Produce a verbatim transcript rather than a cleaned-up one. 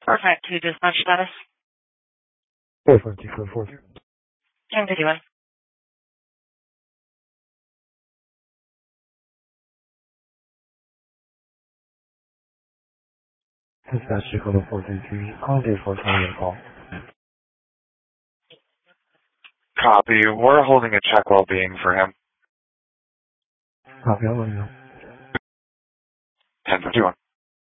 Perfect. To dispatch status? four five two four four. Continuing. Dispatch Dakota four three three. Call day four twenty your call. Copy. We're holding a check well-being for him. Copy, I'll let you know. ten fifty-one.